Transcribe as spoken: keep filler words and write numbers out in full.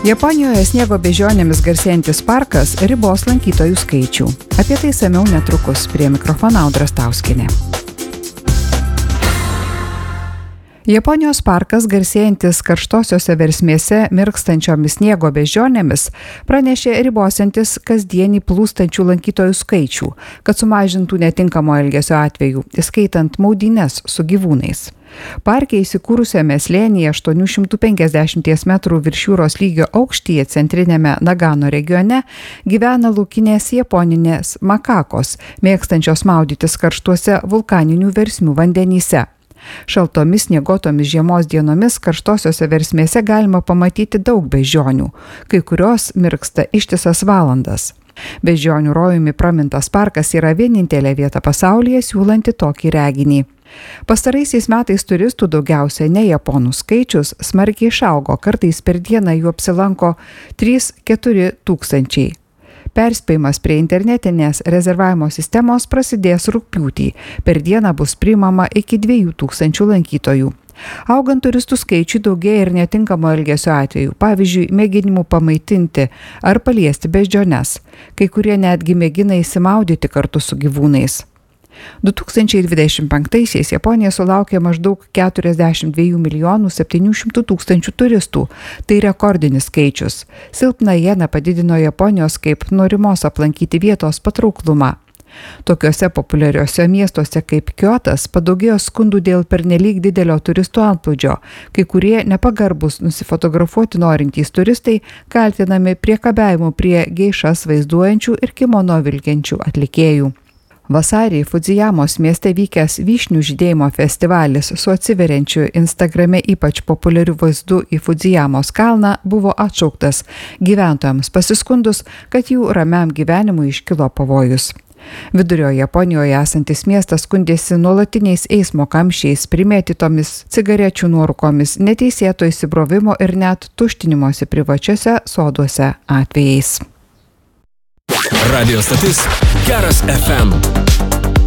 Japonijoje sniego bežionėmis garsėjantis parkas ribos lankytojų skaičių. Apie tai samiau netrukus. Prie mikrofono Audra Stauskienė. Japonijos parkas, garsėjantis karštosiose versmėse mirkstančiomis sniego bežionėmis, pranešė ribosiantis kasdienį plūstančių lankytojų skaičių, kad sumažintų netinkamo elgesio atvejų, įskaitant maudynes su gyvūnais. Parke įsikūrusiame slėnyje aštuonių šimtų penkiasdešimties metrų virš jūros lygio aukštyje centrinėme Nagano regione gyvena laukinės japoninės makakos, mėgstančios maudytis karštuose vulkaninių versmių vandenyse. Šaltomis sniegotomis žiemos dienomis karštosiose versmėse galima pamatyti daug beždžionių, kai kurios mirksta ištisas valandas. Beždžionių rojumi pramintas parkas yra vienintelė vieta pasaulyje siūlanti tokį reginį. Pastaraisiais metais turistų, daugiausia ne japonų skaičius, smarkiai išaugo, kartais per dieną jų apsilanko trys keturi tūkstančiai. Perspėjimas prie internetinės rezervavimo sistemos prasidės rugpjūtį. Per dieną bus priimama iki dviejų tūkstančių lankytojų. Augant turistų skaičiui daugėja ir netinkamo elgesio atvejų, pavyzdžiui, mėginimų pamaitinti ar paliesti beždžiones. Kai kurie netgi mėgina įsimaudyti kartu su gyvūnais. du tūkstančiai dvidešimt penktaisiais Japonija sulaukė maždaug keturiasdešimt dviejų milijonų septynių šimtų tūkstančių turistų. Tai rekordinis skaičius. Silpna jena padidino Japonijos kaip norimos aplankyti vietos patrauklumą. Tokiuose populiariuose miestuose kaip Kiotas padaugėjo skundų dėl pernelyg didelio turistų antplūdžio. Kai kurie nepagarbus nusifotografuoti norintys turistai kaltinami priekabiavimu prie geišas vaizduojančių ir kimono vilkiančių atlikėjų. Vasarį Fudzijamos mieste vykęs vyšnių žydėjimo festivalis su atsiveriančiu Instagrame ypač populiariu vaizdu į Fudzijamos kalną buvo atšauktas gyventojams pasiskundus, kad jų ramiam gyvenimui iškilo pavojus. Vidurio Japonijoje esantis miestas skundėsi nuolatiniais eismo kamščiais, primėtytomis cigarečių nuorūkomis, neteisėto įsibrovimo ir net tuštinimosi privačiuose soduose atvejais. Radio stotis Geras F M.